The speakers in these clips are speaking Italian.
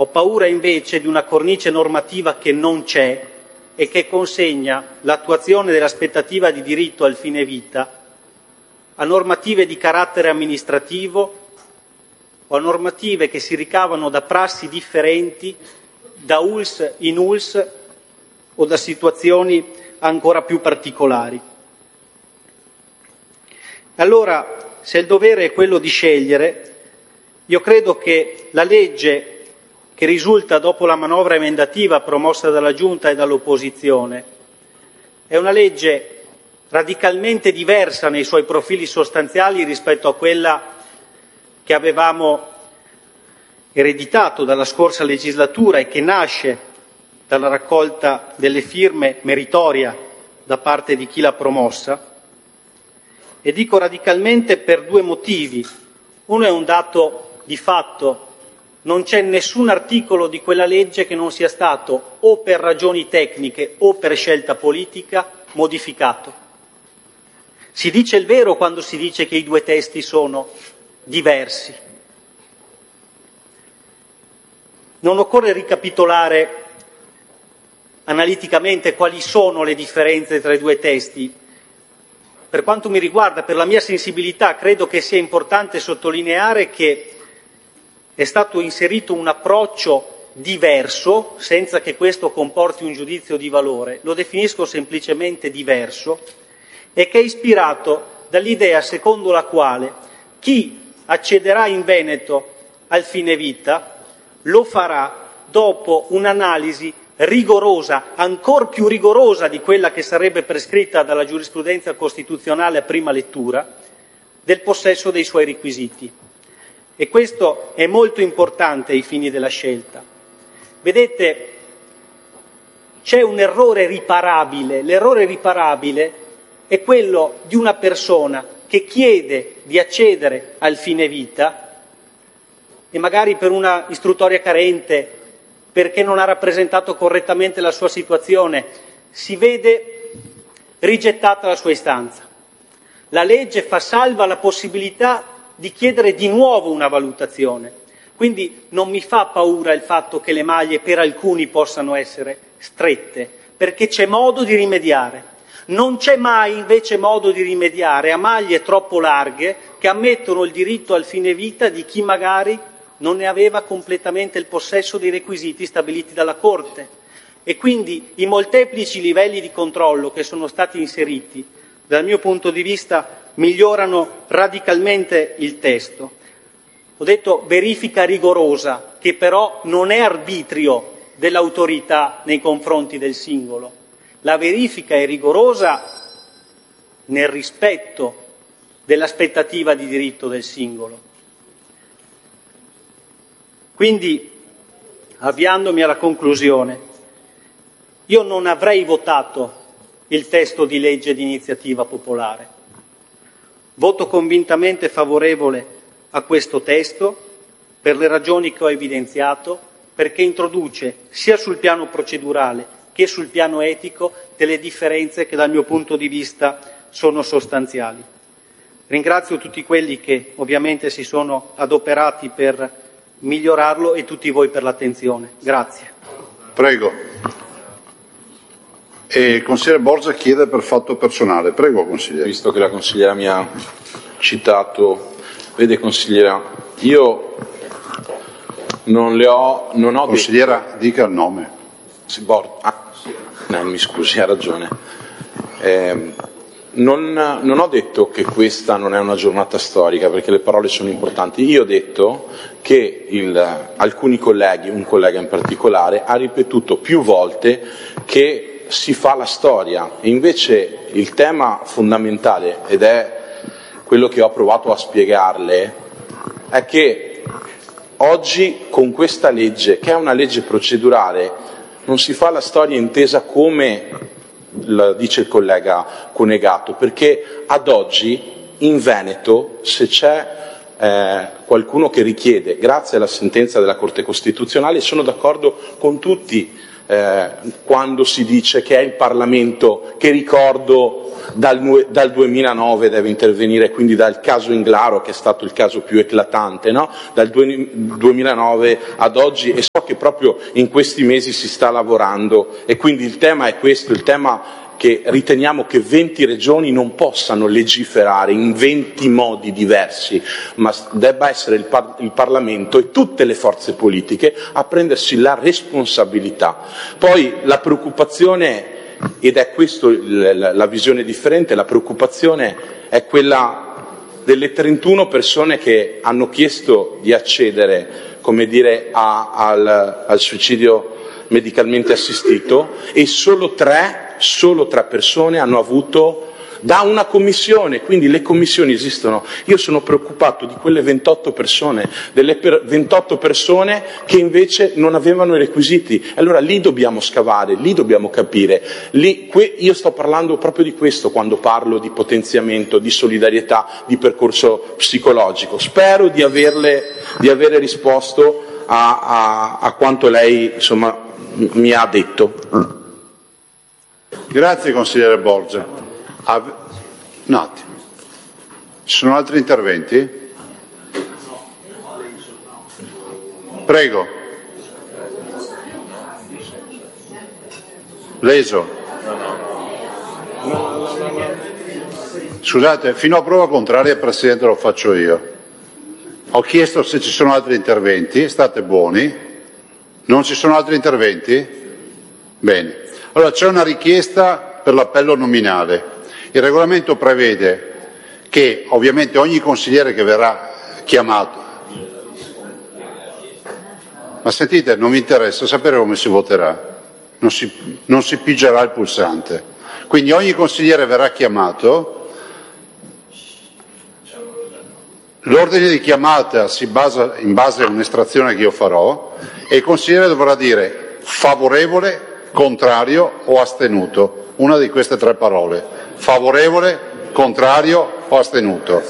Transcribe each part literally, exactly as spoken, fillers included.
Ho paura invece di una cornice normativa che non c'è e che consegna l'attuazione dell'aspettativa di diritto al fine vita a normative di carattere amministrativo o a normative che si ricavano da prassi differenti, da U L S in U L S o da situazioni ancora più particolari. Allora, se il dovere è quello di scegliere, io credo che la legge che risulta dopo la manovra emendativa promossa dalla Giunta e dall'opposizione è una legge radicalmente diversa nei suoi profili sostanziali rispetto a quella che avevamo ereditato dalla scorsa legislatura e che nasce dalla raccolta delle firme meritoria da parte di chi l'ha promossa. E dico radicalmente per due motivi. Uno è un dato di fatto: non c'è nessun articolo di quella legge che non sia stato, o per ragioni tecniche o per scelta politica, modificato. Si dice il vero quando si dice che i due testi sono diversi. Non occorre ricapitolare analiticamente quali sono le differenze tra i due testi. Per quanto mi riguarda, per la mia sensibilità, credo che sia importante sottolineare che è stato inserito un approccio diverso, senza che questo comporti un giudizio di valore, lo definisco semplicemente diverso, e che è ispirato dall'idea secondo la quale chi accederà in Veneto al fine vita lo farà dopo un'analisi rigorosa, ancor più rigorosa di quella che sarebbe prescritta dalla giurisprudenza costituzionale a prima lettura, del possesso dei suoi requisiti. E questo è molto importante ai fini della scelta. Vedete, c'è un errore riparabile. L'errore riparabile è quello di una persona che chiede di accedere al fine vita e magari per una istruttoria carente, perché non ha rappresentato correttamente la sua situazione, si vede rigettata la sua istanza. La legge fa salva la possibilità di chiedere di nuovo una valutazione. Quindi non mi fa paura il fatto che le maglie per alcuni possano essere strette, perché c'è modo di rimediare. Non c'è mai invece modo di rimediare a maglie troppo larghe che ammettono il diritto al fine vita di chi magari non ne aveva completamente il possesso dei requisiti stabiliti dalla Corte. E quindi i molteplici livelli di controllo che sono stati inseriti, dal mio punto di vista, migliorano radicalmente il testo. Ho detto verifica rigorosa, che però non è arbitrio dell'autorità nei confronti del singolo. La verifica è rigorosa nel rispetto dell'aspettativa di diritto del singolo. Quindi, avviandomi alla conclusione, io non avrei votato il testo di legge di iniziativa popolare. Voto convintamente favorevole a questo testo per le ragioni che ho evidenziato, perché introduce sia sul piano procedurale che sul piano etico delle differenze che dal mio punto di vista sono sostanziali. Ringrazio tutti quelli che ovviamente si sono adoperati per migliorarlo e tutti voi per l'attenzione. Grazie. Prego. E il consigliere Borgia chiede per fatto personale. Prego, consigliere. Visto che la consigliera mi ha citato, vede consigliera, io non le ho... Non ho consigliera, detto... dica il nome. Ah, no, mi scusi, ha ragione. Eh, non, non ho detto che questa non è una giornata storica, perché le parole sono importanti. Io ho detto che il, alcuni colleghi, un collega in particolare, ha ripetuto più volte che si fa la storia. E invece il tema fondamentale, ed è quello che ho provato a spiegarle, è che oggi con questa legge, che è una legge procedurale, non si fa la storia intesa come la dice il collega Conegato, perché ad oggi in Veneto, se c'è eh, qualcuno che richiede, grazie alla sentenza della Corte Costituzionale, sono d'accordo con tutti eh, quando si dice che è il Parlamento che, ricordo, dal, dal duemilanove deve intervenire, quindi dal caso Englaro, che è stato il caso più eclatante, no? Dal duemilanove ad oggi, e so che proprio in questi mesi si sta lavorando, e quindi il tema è questo, il tema che riteniamo che venti regioni non possano legiferare in venti modi diversi, ma debba essere il, par- il Parlamento e tutte le forze politiche a prendersi la responsabilità. Poi la preoccupazione, ed è questa la, la visione differente, la preoccupazione è quella delle trentuno persone che hanno chiesto di accedere, come dire, a, al, al suicidio medicalmente assistito, e solo tre solo tre persone hanno avuto da una commissione, quindi le commissioni esistono. Io sono preoccupato di quelle ventotto persone, delle per, ventotto persone che invece non avevano i requisiti. Allora lì dobbiamo scavare, lì dobbiamo capire. Lì, que, io sto parlando proprio di questo quando parlo di potenziamento, di solidarietà, di percorso psicologico. Spero di averle, di avere risposto a, a, a quanto lei, insomma, mi ha detto. Grazie consigliere Borgia. Ave... Un attimo. Ci sono altri interventi? Prego. Leso. Scusate, fino a prova contraria, Presidente, lo faccio io. Ho chiesto se ci sono altri interventi, state buoni. Non ci sono altri interventi? Bene. Allora c'è una richiesta per l'appello nominale. Il regolamento prevede che ovviamente ogni consigliere che verrà chiamato, ma sentite, non mi interessa sapere come si voterà, non si, non si pigerà il pulsante. Quindi ogni consigliere verrà chiamato, l'ordine di chiamata si basa in base a un'estrazione che io farò e il consigliere dovrà dire favorevole, contrario o astenuto, una di queste tre parole: favorevole, contrario o astenuto.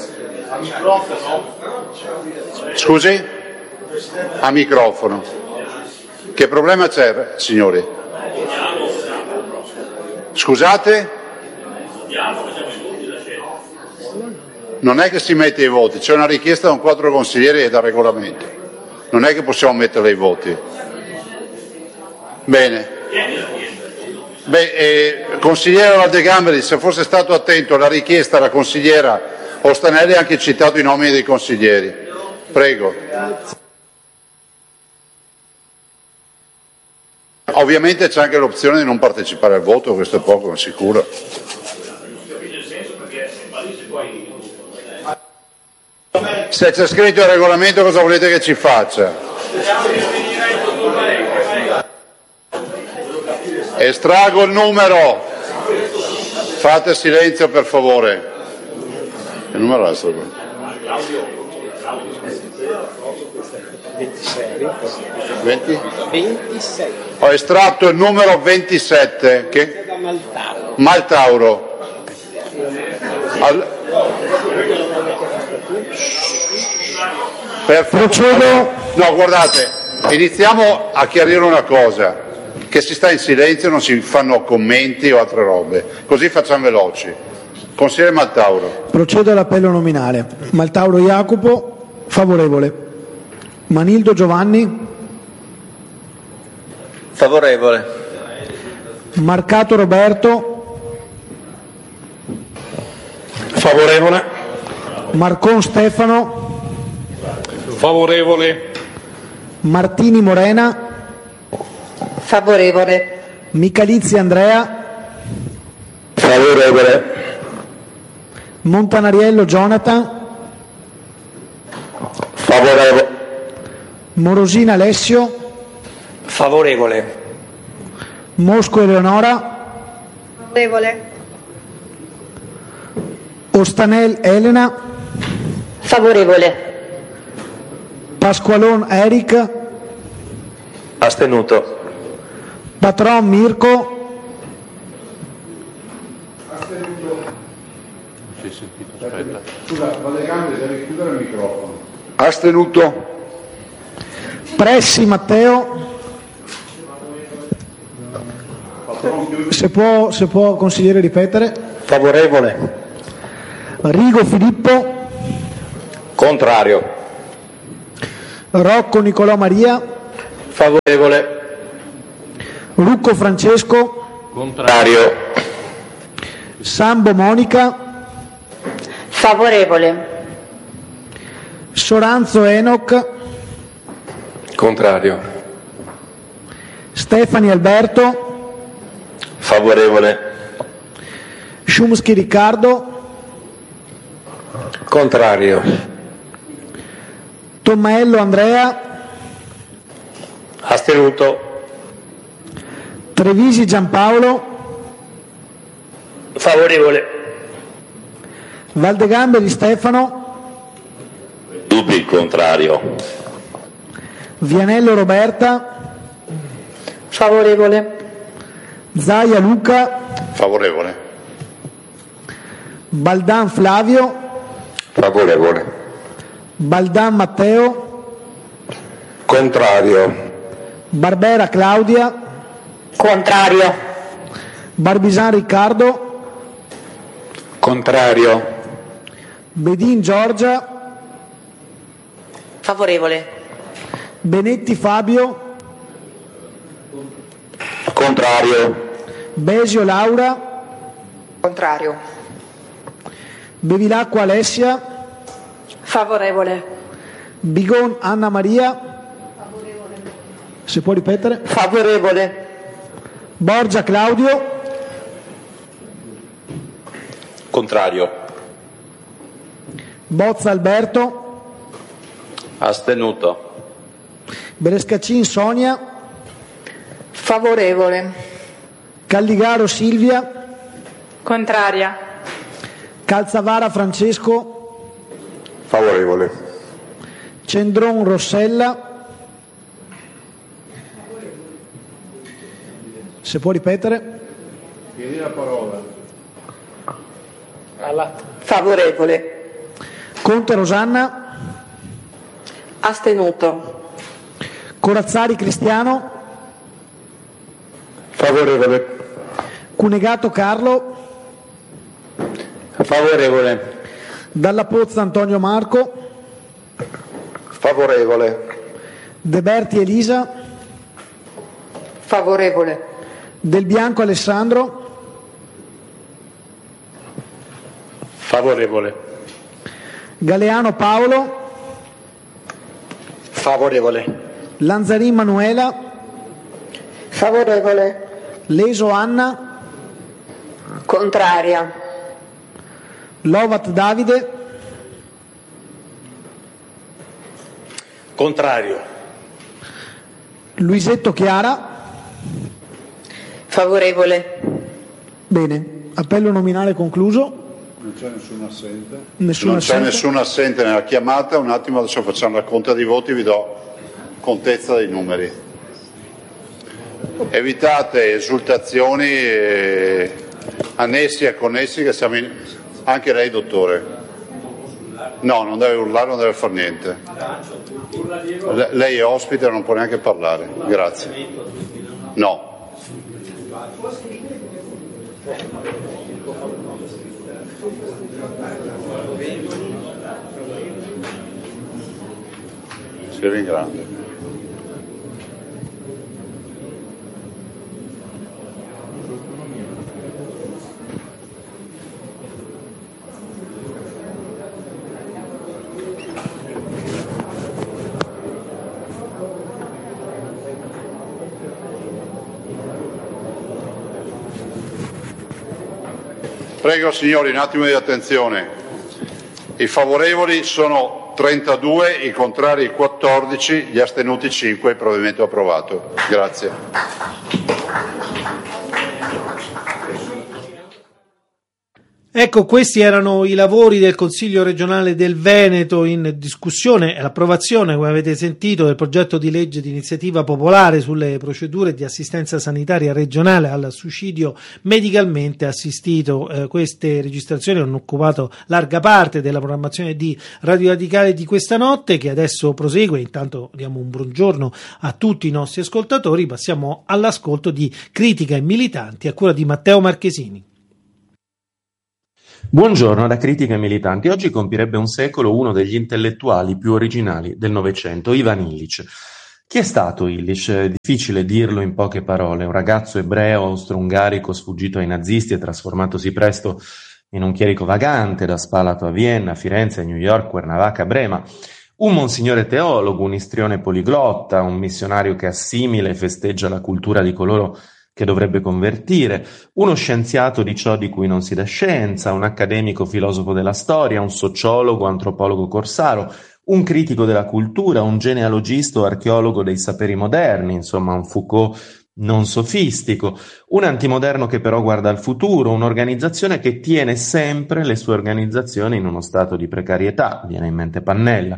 Scusi? A microfono. Che problema c'è, signori? Scusate? Non è che si mette i voti, c'è una richiesta da un quadro consiglieri e dal regolamento, non è che possiamo mettere i voti. Bene. Beh, eh, consigliere Valdegamberi, se fosse stato attento alla richiesta della consigliera Ostanelli ha anche citato i nomi dei consiglieri. Prego. Ovviamente c'è anche l'opzione di non partecipare al voto, questo è poco ma sicuro. Se c'è scritto il regolamento, cosa volete che ci faccia? Estraggo il numero. Fate silenzio per favore. Che numero è questo? ventisei. ventisei. Ho estratto il numero ventisette. Che? Maltauro. Al... Per Procedo. No, guardate, iniziamo a chiarire una cosa, che si sta in silenzio, non si fanno commenti o altre robe, così facciamo veloci. Consigliere Maltauro. Procedo all'appello nominale. Maltauro Jacopo, favorevole. Manildo Giovanni. Favorevole. Marcato Roberto. Favorevole. Marcon Stefano. Favorevole. Martini Morena. Favorevole. Michalizzi Andrea. Favorevole. Montanariello Jonathan. Favorevole. Morosina Alessio. Favorevole. Mosco Eleonora. Favorevole. Ostanel Elena. Favorevole. Pasqualon Eric. Astenuto. Patron Mirko. Scusa, Vallegambri, devi chiudere il microfono. Astenuto. Pressi Matteo. Se può, se può consigliere ripetere. Favorevole. Rigo Filippo. Contrario. Rocco Nicolò Maria. Favorevole. Rucco Francesco. Contrario. Sambo Monica. Favorevole. Soranzo Enoch. Contrario. Stefani Alberto. Favorevole. Szumski Riccardo. Contrario. Tommaello Andrea. Astenuto. Trevisi Giampaolo. Favorevole. Valdegamberi Stefano. Dubbi contrario. Vianello Roberta. Favorevole. Zaia Luca. Favorevole. Baldan Flavio. Favorevole. Baldan Matteo. Contrario. Barbera Claudia. Contrario. Barbisan Riccardo. Contrario. Bedin Giorgia. Favorevole. Benetti Fabio. Contrario. Besio Laura. Contrario. Bevilacqua Alessia. Favorevole. Bigon Anna Maria. Se può ripetere. Favorevole. Borgia Claudio. Contrario. Bozza Alberto. Astenuto. Berescacin Sonia. Favorevole. Calligaro Silvia. Contraria. Calzavara Francesco. Favorevole. Cendron Rossella. Se può ripetere. Chiedi la parola. Favorevole. Conte Rosanna. Astenuto. Corazzari Cristiano. Favorevole. Cunegato Carlo. Favorevole. Dalla Pozza Antonio Marco. Favorevole. De Berti Elisa. Favorevole. Del Bianco Alessandro. Favorevole. Galeano Paolo. Favorevole. Lanzarin Manuela. Favorevole. Leso Anna. Contraria. Lovat Davide. Contrario. Luisetto Chiara. Favorevole. Bene, appello nominale concluso. Non c'è nessun assente. Nessuno Non c'è assente. nessun assente nella chiamata. Un attimo, adesso facciamo la conta dei voti, vi do contezza dei numeri. Evitate esultazioni e annessi e connessi che siamo in... Anche lei, dottore. No, non deve urlare, non deve fare niente. Le- Lei è ospite e non può neanche parlare. Grazie. No. Scrive in grande. Prego signori, un attimo di attenzione. I favorevoli sono trentadue, i contrari quattordici, gli astenuti cinque, il provvedimento è approvato. Grazie. Ecco, questi erano i lavori del Consiglio regionale del Veneto in discussione e l'approvazione, come avete sentito, del progetto di legge di iniziativa popolare sulle procedure di assistenza sanitaria regionale al suicidio medicalmente assistito. Eh, queste registrazioni hanno occupato larga parte della programmazione di Radio Radicale di questa notte, che adesso prosegue. Intanto diamo un buongiorno a tutti i nostri ascoltatori. Passiamo all'ascolto di Critica e Militanti a cura di Matteo Marchesini. Buongiorno da Critica e Militanti. Oggi compirebbe un secolo uno degli intellettuali più originali del Novecento, Ivan Illich. Chi è stato Illich? È difficile dirlo in poche parole. Un ragazzo ebreo austro-ungarico sfuggito ai nazisti e trasformatosi presto in un chierico vagante da Spalato a Vienna, Firenze, New York, Cuernavaca, Brema. Un monsignore teologo, un istrione poliglotta, un missionario che assimila e festeggia la cultura di coloro che dovrebbe convertire, uno scienziato di ciò di cui non si dà scienza, un accademico filosofo della storia, un sociologo, antropologo corsaro, un critico della cultura, un genealogista o archeologo dei saperi moderni, insomma un Foucault non sofistico, un antimoderno che però guarda al futuro, un'organizzazione che tiene sempre le sue organizzazioni in uno stato di precarietà, viene in mente Pannella,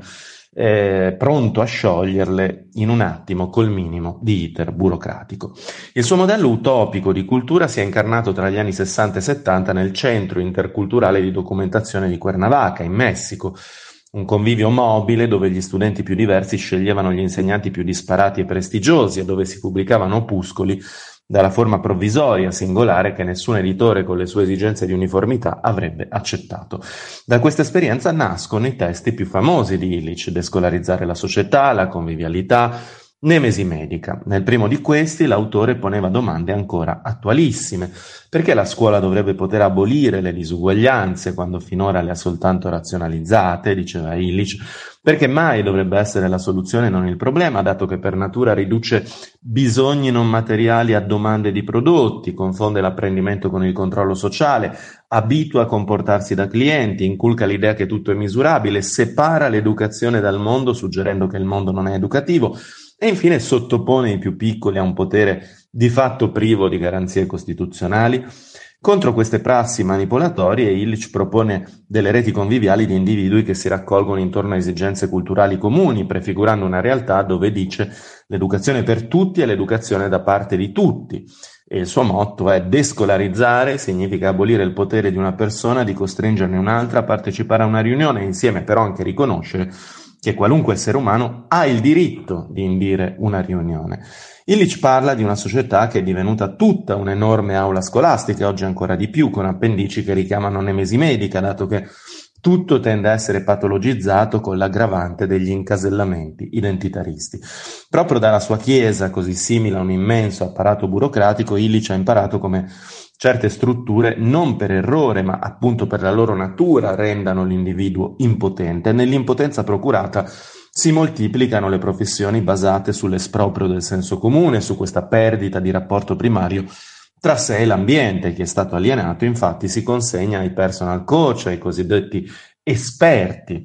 Eh, pronto a scioglierle in un attimo col minimo di iter burocratico. Il suo modello utopico di cultura si è incarnato tra gli anni sessanta e settanta nel Centro Interculturale di Documentazione di Cuernavaca, in Messico, un convivio mobile dove gli studenti più diversi sceglievano gli insegnanti più disparati e prestigiosi e dove si pubblicavano opuscoli dalla forma provvisoria, singolare, che nessun editore con le sue esigenze di uniformità avrebbe accettato. Da questa esperienza nascono i testi più famosi di Illich: Descolarizzare la società, La convivialità, Nemesi medica. Nel primo di questi l'autore poneva domande ancora attualissime. Perché la scuola dovrebbe poter abolire le disuguaglianze quando finora le ha soltanto razionalizzate, diceva Illich? Perché mai dovrebbe essere la soluzione non il problema, dato che per natura riduce bisogni non materiali a domande di prodotti, confonde l'apprendimento con il controllo sociale, abitua a comportarsi da clienti, inculca l'idea che tutto è misurabile, separa l'educazione dal mondo suggerendo che il mondo non è educativo e infine sottopone i più piccoli a un potere di fatto privo di garanzie costituzionali. Contro queste prassi manipolatorie Illich propone delle reti conviviali di individui che si raccolgono intorno a esigenze culturali comuni, prefigurando una realtà dove dice l'educazione per tutti è l'educazione da parte di tutti. E il suo motto è: descolarizzare significa abolire il potere di una persona di costringerne un'altra a partecipare a una riunione e insieme però anche riconoscere che qualunque essere umano ha il diritto di indire una riunione. Illich parla di una società che è divenuta tutta un'enorme aula scolastica, oggi ancora di più, con appendici che richiamano Nemesi medica, dato che tutto tende a essere patologizzato con l'aggravante degli incasellamenti identitaristi. Proprio dalla sua chiesa, così simile a un immenso apparato burocratico, Illich ha imparato come certe strutture, non per errore, ma appunto per la loro natura, rendano l'individuo impotente. Nell'impotenza procurata si moltiplicano le professioni basate sull'esproprio del senso comune, su questa perdita di rapporto primario tra sé e l'ambiente. Chi è stato alienato, infatti, si consegna ai personal coach, ai cosiddetti esperti.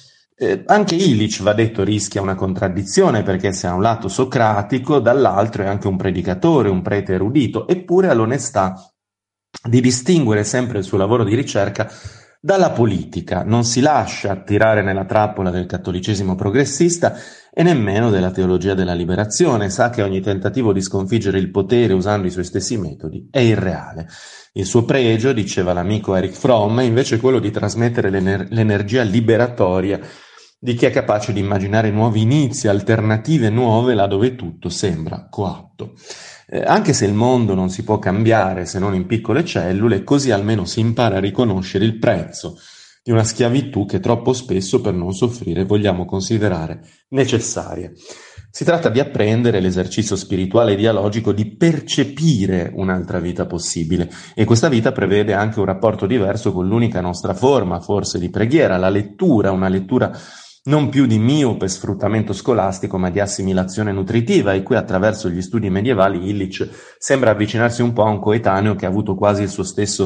Eh, anche Illich, va detto, rischia una contraddizione, perché se ha un lato socratico, dall'altro è anche un predicatore, un prete erudito, eppure ha l'onestà di distinguere sempre il suo lavoro di ricerca dalla politica, non si lascia attirare nella trappola del cattolicesimo progressista e nemmeno della teologia della liberazione, sa che ogni tentativo di sconfiggere il potere usando i suoi stessi metodi è irreale. Il suo pregio, diceva l'amico Erich Fromm, è invece quello di trasmettere l'ener- l'energia liberatoria di chi è capace di immaginare nuovi inizi, alternative nuove là dove tutto sembra coatto. Eh, anche se il mondo non si può cambiare se non in piccole cellule, così almeno si impara a riconoscere il prezzo di una schiavitù che troppo spesso, per non soffrire, vogliamo considerare necessaria. Si tratta di apprendere l'esercizio spirituale e dialogico di percepire un'altra vita possibile, e questa vita prevede anche un rapporto diverso con l'unica nostra forma, forse, di preghiera, la lettura, una lettura non più di miope sfruttamento scolastico, ma di assimilazione nutritiva, e qui attraverso gli studi medievali Illich sembra avvicinarsi un po' a un coetaneo che ha avuto quasi il suo stesso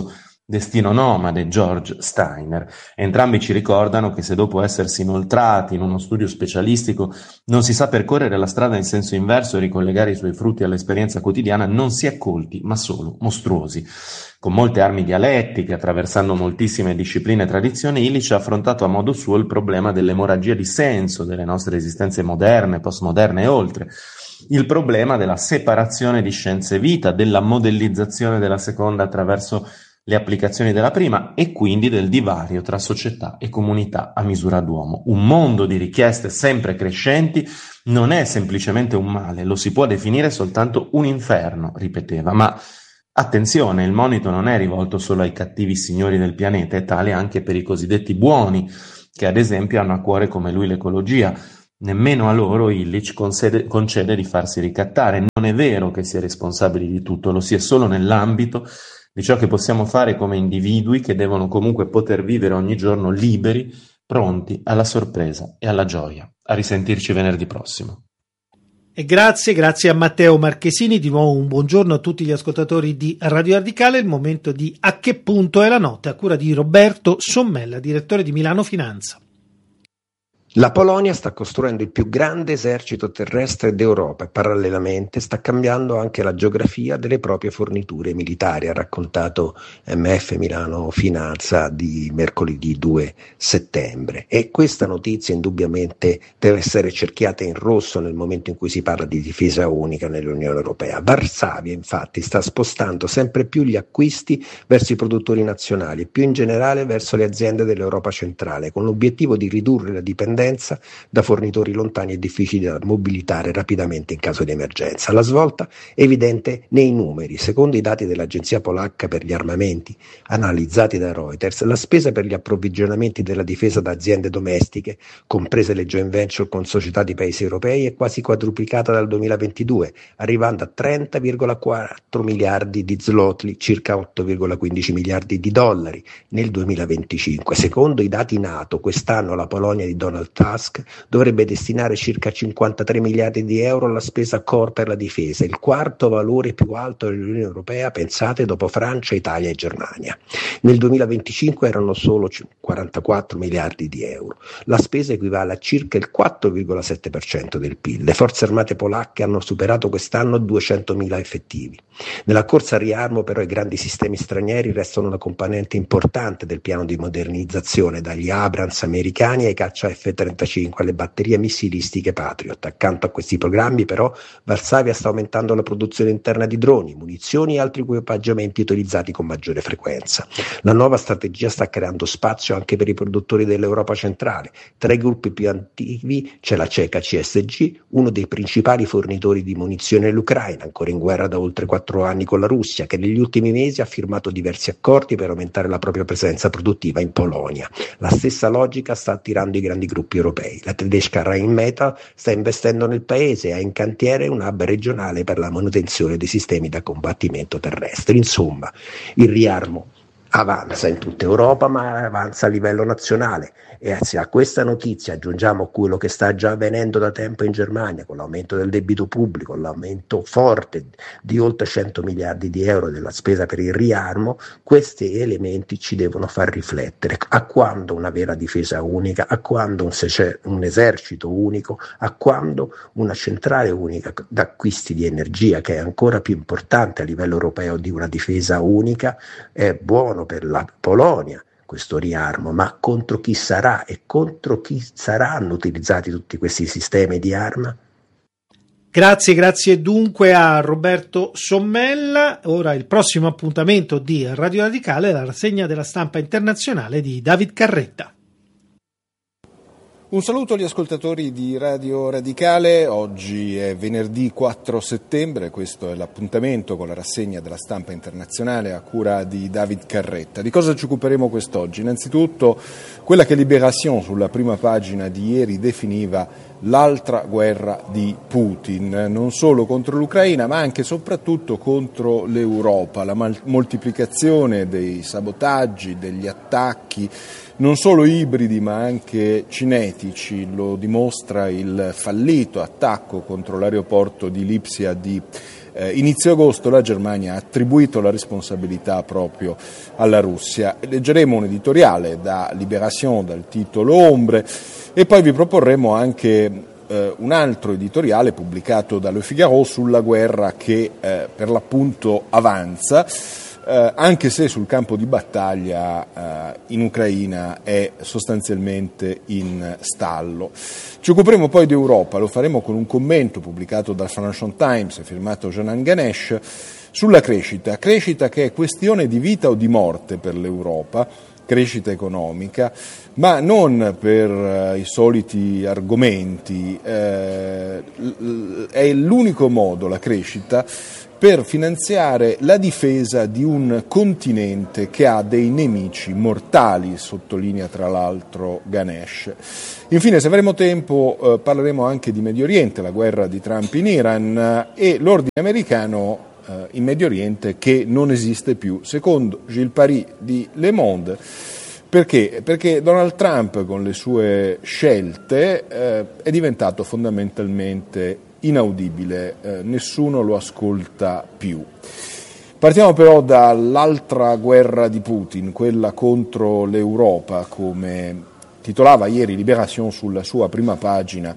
Destino nomade, George Steiner. Entrambi ci ricordano che se dopo essersi inoltrati in uno studio specialistico non si sa percorrere la strada in senso inverso e ricollegare i suoi frutti all'esperienza quotidiana, non si è colti, ma solo mostruosi. Con molte armi dialettiche, attraversando moltissime discipline e tradizioni, Illich ha affrontato a modo suo il problema dell'emorragia di senso delle nostre esistenze moderne, postmoderne e oltre. Il problema della separazione di scienze e vita, della modellizzazione della seconda attraverso le applicazioni della prima e quindi del divario tra società e comunità a misura d'uomo. Un mondo di richieste sempre crescenti non è semplicemente un male, lo si può definire soltanto un inferno, ripeteva, ma attenzione, il monito non è rivolto solo ai cattivi signori del pianeta, è tale anche per i cosiddetti buoni, che ad esempio hanno a cuore come lui l'ecologia. Nemmeno a loro Illich concede, concede di farsi ricattare. Non è vero che si è responsabili di tutto, lo si è solo nell'ambito di ciò che possiamo fare come individui che devono comunque poter vivere ogni giorno liberi, pronti alla sorpresa e alla gioia. A risentirci venerdì prossimo. E grazie, grazie a Matteo Marchesini, di nuovo un buongiorno a tutti gli ascoltatori di Radio Radicale. Il momento di A che punto è la notte, a cura di Roberto Sommella, direttore di Milano Finanza. La Polonia sta costruendo il più grande esercito terrestre d'Europa e parallelamente sta cambiando anche la geografia delle proprie forniture militari, ha raccontato M F Milano Finanza di mercoledì due settembre. E questa notizia indubbiamente deve essere cerchiata in rosso nel momento in cui si parla di difesa unica nell'Unione Europea. Varsavia infatti sta spostando sempre più gli acquisti verso i produttori nazionali e più in generale verso le aziende dell'Europa centrale, con l'obiettivo di ridurre la dipendenza da fornitori lontani e difficili da mobilitare rapidamente in caso di emergenza. La svolta è evidente nei numeri. Secondo i dati dell'Agenzia Polacca per gli armamenti analizzati da Reuters, la spesa per gli approvvigionamenti della difesa da aziende domestiche, comprese le joint venture con società di paesi europei, è quasi quadruplicata dal duemilaventidue, arrivando a trenta virgola quattro miliardi di zloty, circa otto virgola quindici miliardi di dollari nel duemilaventicinque. Secondo i dati NATO, quest'anno la Polonia di Donald Tusk dovrebbe destinare circa cinquantatré miliardi di euro alla spesa core per la difesa, il quarto valore più alto dell'Unione Europea, pensate, dopo Francia, Italia e Germania. Nel duemilaventicinque erano solo quarantaquattro miliardi di euro. La spesa equivale a circa il quattro virgola sette per cento del P I L. Le forze armate polacche hanno superato quest'anno duecentomila effettivi. Nella corsa al riarmo però i grandi sistemi stranieri restano una componente importante del piano di modernizzazione, dagli Abrams americani ai caccia F trentacinque alle batterie missilistiche Patriot. Accanto a questi programmi però Varsavia sta aumentando la produzione interna di droni, munizioni e altri equipaggiamenti utilizzati con maggiore frequenza. La nuova strategia sta creando spazio anche per i produttori dell'Europa centrale. Tra i gruppi più attivi c'è la ceca C S G, uno dei principali fornitori di munizioni all'Ucraina, ancora in guerra da oltre quattro anni con la Russia, che negli ultimi mesi ha firmato diversi accordi per aumentare la propria presenza produttiva in Polonia. La stessa logica sta attirando i grandi gruppi europei. La tedesca Rheinmetall sta investendo nel paese e ha in cantiere un hub regionale per la manutenzione dei sistemi da combattimento terrestri. Insomma, il riarmo avanza in tutta Europa, ma avanza a livello nazionale, e se a questa notizia aggiungiamo quello che sta già avvenendo da tempo in Germania con l'aumento del debito pubblico, l'aumento forte di oltre cento miliardi di euro della spesa per il riarmo, questi elementi ci devono far riflettere. A quando una vera difesa unica, a quando un, sece- un esercito unico, a quando una centrale unica d'acquisti di energia, che è ancora più importante a livello europeo di una difesa unica, è buono per la Polonia questo riarmo, ma contro chi sarà e contro chi saranno utilizzati tutti questi sistemi di arma? Grazie, grazie dunque a Roberto Sommella. Ora il prossimo appuntamento di Radio Radicale è la rassegna della stampa internazionale di David Carretta. Un saluto agli ascoltatori di Radio Radicale. Oggi è venerdì quattro settembre, questo è l'appuntamento con la rassegna della stampa internazionale a cura di David Carretta. Di cosa ci occuperemo quest'oggi? Innanzitutto quella che Libération sulla prima pagina di ieri definiva l'altra guerra di Putin, non solo contro l'Ucraina ma anche e soprattutto contro l'Europa, la mal- moltiplicazione dei sabotaggi, degli attacchi, non solo ibridi ma anche cinetici, lo dimostra il fallito attacco contro l'aeroporto di Lipsia di eh, inizio agosto la Germania ha attribuito la responsabilità proprio alla Russia. Leggeremo un editoriale da Libération dal titolo Ombre e poi vi proporremo anche eh, un altro editoriale pubblicato da Le Figaro sulla guerra che eh, per l'appunto avanza, Eh, anche se sul campo di battaglia eh, in Ucraina è sostanzialmente in stallo. Ci occuperemo poi d'Europa, lo faremo con un commento pubblicato dal Financial Times, firmato Janan Ganesh, sulla crescita, crescita che è questione di vita o di morte per l'Europa, crescita economica, ma non per eh, i soliti argomenti, eh, l- è l'unico modo, la crescita, per finanziare la difesa di un continente che ha dei nemici mortali, sottolinea tra l'altro Ganesh. Infine, se avremo tempo, eh, parleremo anche di Medio Oriente, la guerra di Trump in Iran eh, e l'ordine americano eh, in Medio Oriente che non esiste più, secondo Gilles Paris di Le Monde. Perché? Perché Donald Trump con le sue scelte eh, è diventato fondamentalmente inaudibile, eh, nessuno lo ascolta più. Partiamo però dall'altra guerra di Putin, quella contro l'Europa, come titolava ieri Libération sulla sua prima pagina,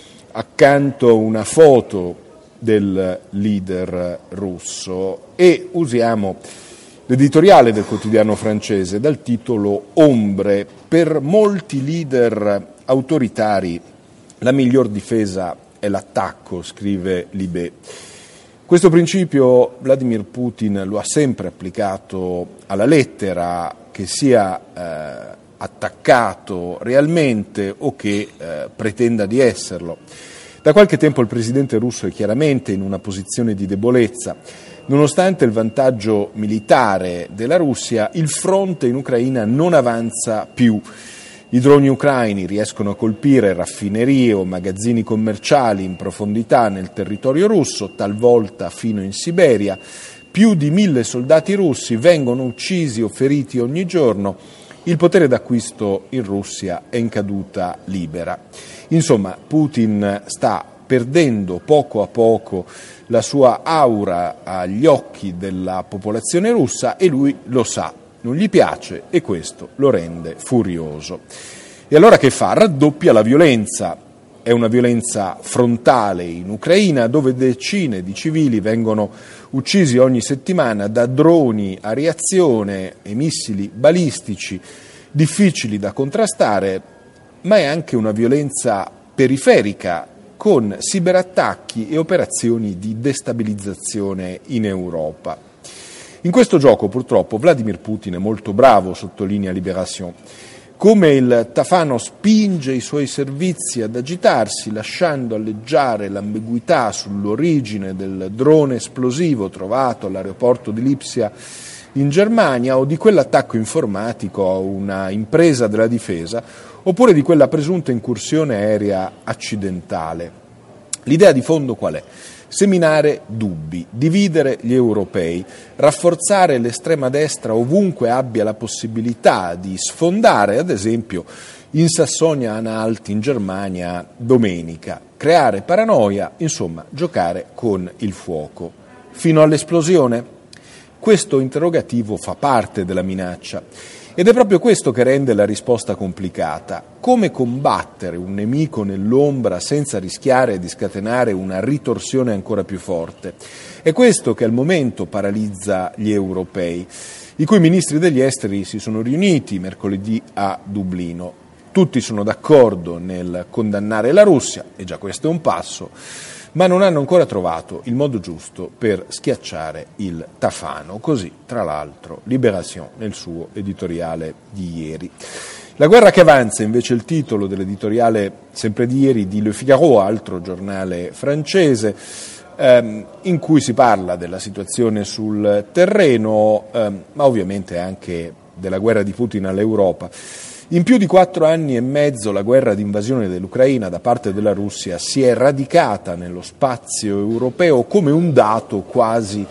accanto una foto del leader russo, e usiamo l'editoriale del quotidiano francese dal titolo Ombre. Per molti leader autoritari la miglior difesa è l'attacco, scrive Libé. Questo principio Vladimir Putin lo ha sempre applicato alla lettera, che sia eh, attaccato realmente o che eh, pretenda di esserlo. Da qualche tempo il presidente russo è chiaramente in una posizione di debolezza. Nonostante il vantaggio militare della Russia, il fronte in Ucraina non avanza più. I droni ucraini riescono a colpire raffinerie o magazzini commerciali in profondità nel territorio russo, talvolta fino in Siberia. Più di mille soldati russi vengono uccisi o feriti ogni giorno. Il potere d'acquisto in Russia è in caduta libera. Insomma, Putin sta perdendo poco a poco la sua aura agli occhi della popolazione russa e lui lo sa. Non gli piace e questo lo rende furioso. E allora che fa? Raddoppia la violenza. È una violenza frontale in Ucraina, dove decine di civili vengono uccisi ogni settimana da droni a reazione e missili balistici difficili da contrastare, ma è anche una violenza periferica, con ciberattacchi e operazioni di destabilizzazione in Europa. In questo gioco, purtroppo, Vladimir Putin è molto bravo, sottolinea Libération. Come il Tafano spinge i suoi servizi ad agitarsi, lasciando alleggiare l'ambiguità sull'origine del drone esplosivo trovato all'aeroporto di Lipsia in Germania, o di quell'attacco informatico a una impresa della difesa, oppure di quella presunta incursione aerea accidentale. L'idea di fondo qual è? Seminare dubbi, dividere gli europei, rafforzare l'estrema destra ovunque abbia la possibilità di sfondare, ad esempio in Sassonia-Anhalt in Germania domenica, creare paranoia, insomma giocare con il fuoco. Fino all'esplosione? Questo interrogativo fa parte della minaccia. Ed è proprio questo che rende la risposta complicata. Come combattere un nemico nell'ombra senza rischiare di scatenare una ritorsione ancora più forte? È questo che al momento paralizza gli europei, i cui ministri degli esteri si sono riuniti mercoledì a Dublino. Tutti sono d'accordo nel condannare la Russia, e già questo è un passo, ma non hanno ancora trovato il modo giusto per schiacciare il Tafano. Così, tra l'altro, Libération nel suo editoriale di ieri. La guerra che avanza, invece, il titolo dell'editoriale sempre di ieri di Le Figaro, altro giornale francese, ehm, in cui si parla della situazione sul terreno, ehm, ma ovviamente anche della guerra di Putin all'Europa. In più di quattro anni e mezzo la guerra di invasione dell'Ucraina da parte della Russia si è radicata nello spazio europeo come un dato quasi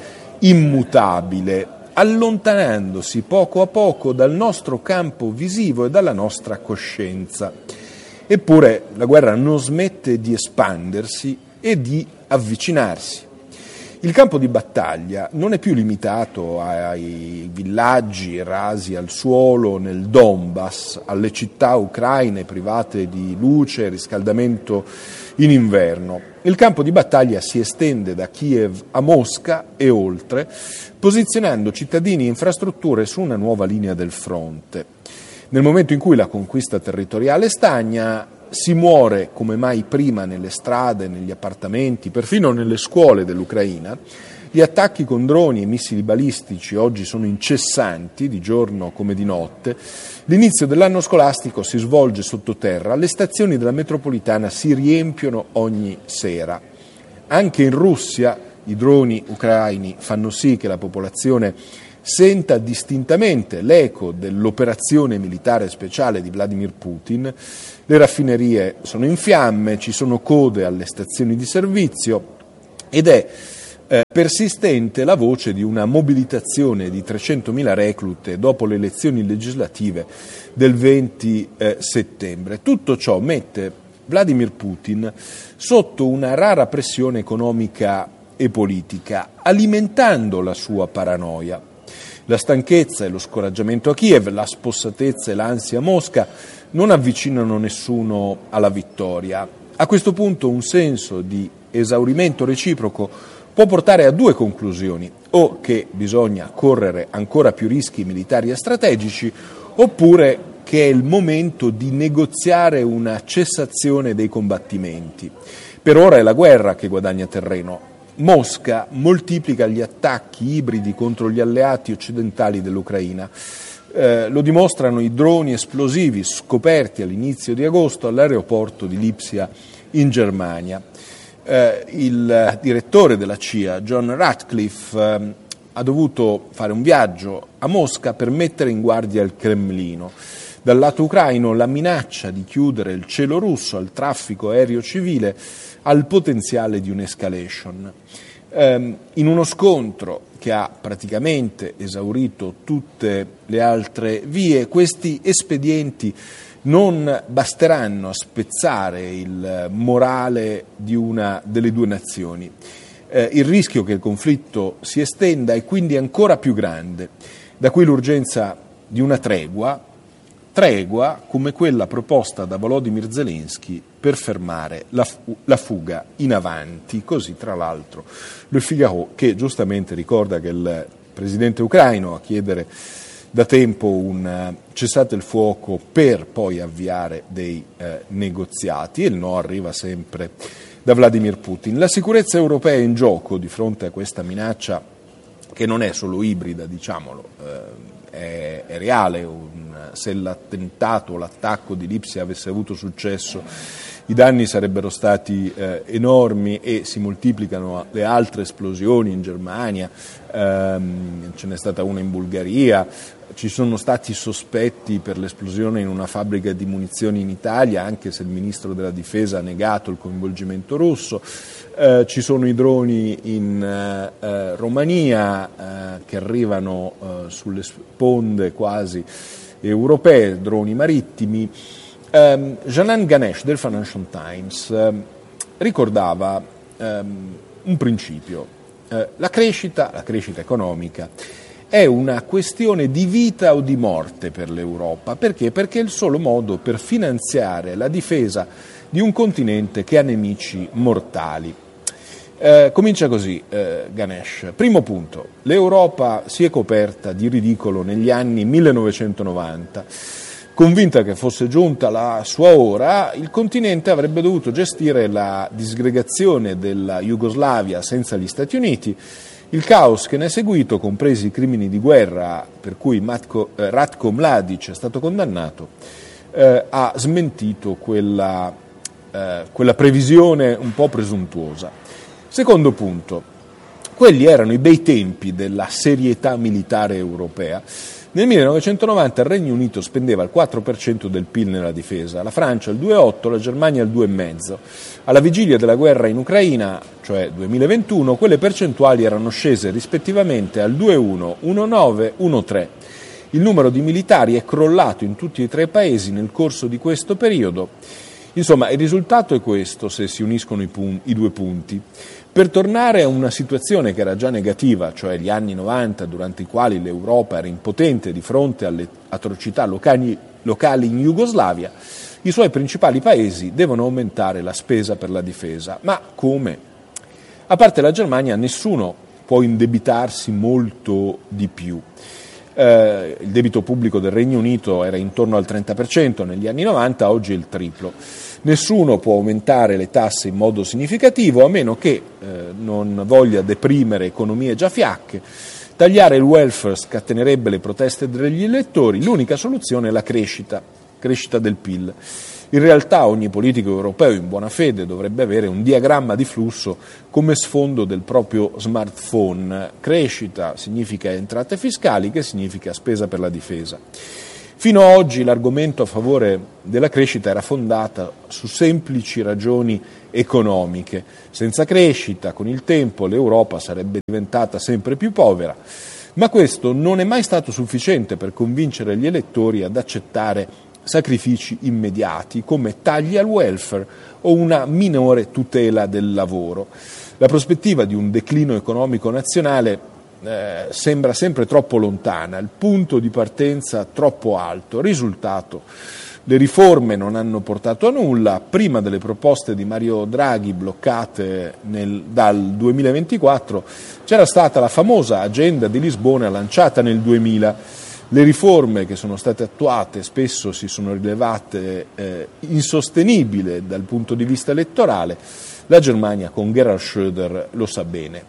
immutabile, allontanandosi poco a poco dal nostro campo visivo e dalla nostra coscienza. Eppure la guerra non smette di espandersi e di avvicinarsi. Il campo di battaglia non è più limitato ai villaggi rasi al suolo nel Donbass, alle città ucraine private di luce e riscaldamento in inverno. Il campo di battaglia si estende da Kiev a Mosca e oltre, posizionando cittadini e infrastrutture su una nuova linea del fronte. Nel momento in cui la conquista territoriale stagna, si muore come mai prima nelle strade, negli appartamenti, perfino nelle scuole dell'Ucraina. Gli attacchi con droni e missili balistici oggi sono incessanti, di giorno come di notte. L'inizio dell'anno scolastico si svolge sottoterra, le stazioni della metropolitana si riempiono ogni sera. Anche in Russia i droni ucraini fanno sì che la popolazione senta distintamente l'eco dell'operazione militare speciale di Vladimir Putin. Le raffinerie sono in fiamme, ci sono code alle stazioni di servizio ed è eh, persistente la voce di una mobilitazione di trecentomila reclute dopo le elezioni legislative del venti eh, settembre. Tutto ciò mette Vladimir Putin sotto una rara pressione economica e politica, alimentando la sua paranoia. La stanchezza e lo scoraggiamento a Kiev, la spossatezza e l'ansia a Mosca non avvicinano nessuno alla vittoria. A questo punto un senso di esaurimento reciproco può portare a due conclusioni: o che bisogna correre ancora più rischi militari e strategici, oppure che è il momento di negoziare una cessazione dei combattimenti. Per ora è la guerra che guadagna terreno. Mosca moltiplica gli attacchi ibridi contro gli alleati occidentali dell'Ucraina. Eh, lo dimostrano i droni esplosivi scoperti all'inizio di agosto all'aeroporto di Lipsia in Germania. Eh, il direttore della C I A, John Ratcliffe, eh, ha dovuto fare un viaggio a Mosca per mettere in guardia il Cremlino. Dal lato ucraino la minaccia di chiudere il cielo russo al traffico aereo civile al potenziale di un'escalation. Um, in uno scontro che ha praticamente esaurito tutte le altre vie, questi espedienti non basteranno a spezzare il morale di una delle due nazioni. Eh, il rischio che il conflitto si estenda è quindi ancora più grande. Da qui l'urgenza di una tregua, tregua come quella proposta da Volodymyr Zelensky per fermare la, la fuga in avanti. Così, tra l'altro, Le Figaro, che giustamente ricorda che il presidente ucraino a chiedere da tempo un cessate il fuoco per poi avviare dei eh, negoziati, e il no arriva sempre da Vladimir Putin. La sicurezza europea è in gioco di fronte a questa minaccia che non è solo ibrida, diciamolo, eh, è, è reale. Un, se l'attentato o l'attacco di Lipsia avesse avuto successo, i danni sarebbero stati eh, enormi e si moltiplicano le altre esplosioni in Germania, ehm, ce n'è stata una in Bulgaria, ci sono stati sospetti per l'esplosione in una fabbrica di munizioni in Italia, anche se il ministro della difesa ha negato il coinvolgimento russo. Eh, ci sono i droni in eh, Romania eh, che arrivano eh, sulle sponde quasi europee, droni marittimi. Um, Janan Ganesh del Financial Times um, ricordava um, un principio: uh, la crescita, la crescita economica è una questione di vita o di morte per l'Europa. Perché? Perché è il solo modo per finanziare la difesa di un continente che ha nemici mortali. Uh, comincia così uh, Ganesh. Primo punto: l'Europa si è coperta di ridicolo negli anni millenovecentonovanta. Convinta che fosse giunta la sua ora, il continente avrebbe dovuto gestire la disgregazione della Jugoslavia senza gli Stati Uniti, il caos che ne è seguito, compresi i crimini di guerra per cui Matko, eh, Ratko Mladic è stato condannato, eh, ha smentito quella, eh, quella previsione un po' presuntuosa. Secondo punto: quelli erano i bei tempi della serietà militare europea. Nel millenovecentonovanta il Regno Unito spendeva il quattro per cento del P I L nella difesa, la Francia il due virgola otto per cento, la Germania il due virgola cinque per cento. Alla vigilia della guerra in Ucraina, cioè duemilaventuno, quelle percentuali erano scese rispettivamente al due virgola uno, uno virgola nove, uno virgola tre. Il numero di militari è crollato in tutti e tre i paesi nel corso di questo periodo. Insomma, il risultato è questo, se si uniscono i, pun- i due punti. Per tornare a una situazione che era già negativa, cioè gli anni novanta, durante i quali l'Europa era impotente di fronte alle atrocità locali, locali in Jugoslavia, i suoi principali paesi devono aumentare la spesa per la difesa. Ma come? A parte la Germania, nessuno può indebitarsi molto di più. Eh, il debito pubblico del Regno Unito era intorno al trenta per cento negli anni novanta, oggi è il triplo. Nessuno può aumentare le tasse in modo significativo, a meno che eh, non voglia deprimere economie già fiacche. Tagliare il welfare scatenerebbe le proteste degli elettori. L'unica soluzione è la crescita, crescita del P I L. In realtà ogni politico europeo in buona fede dovrebbe avere un diagramma di flusso come sfondo del proprio smartphone. Crescita significa entrate fiscali, che significa spesa per la difesa. Fino ad oggi l'argomento a favore della crescita era fondata su semplici ragioni economiche. Senza crescita, con il tempo, l'Europa sarebbe diventata sempre più povera, ma questo non è mai stato sufficiente per convincere gli elettori ad accettare sacrifici immediati come tagli al welfare o una minore tutela del lavoro. La prospettiva di un declino economico nazionale Eh, sembra sempre troppo lontana, il punto di partenza troppo alto. Risultato: le riforme non hanno portato a nulla. Prima delle proposte di Mario Draghi bloccate nel, dal duemilaventiquattro c'era stata la famosa agenda di Lisbona lanciata nel duemila. Le riforme che sono state attuate spesso si sono rilevate eh, insostenibili dal punto di vista elettorale. La Germania con Gerhard Schröder lo sa bene.